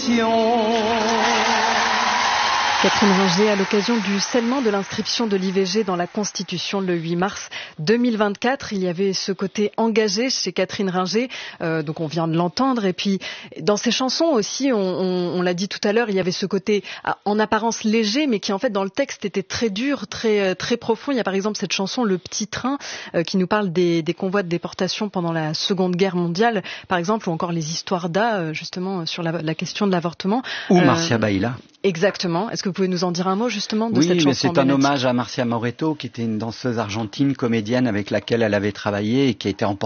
révolution. Catherine Ringer, à l'occasion du scellement de l'inscription de l'IVG dans la Constitution le 8 mars 2024, il y avait ce côté engagé chez Catherine Ringer, donc on vient de l'entendre, et puis dans ses chansons aussi, on l'a dit tout à l'heure, il y avait ce côté en apparence léger, mais qui en fait dans le texte était très dur, très profond. Il y a par exemple cette chanson Le Petit Train, qui nous parle des convois de déportation pendant la Seconde Guerre mondiale, par exemple, ou encore les histoires d'A, justement sur la question de l'avortement. Ou Marcia Baïla. Exactement. Est-ce que vous pouvez nous en dire un mot justement de cette chanson? Oui, mais c'est un hommage à Marcia Moreto, qui était une danseuse argentine, comédienne avec laquelle elle avait travaillé et qui a été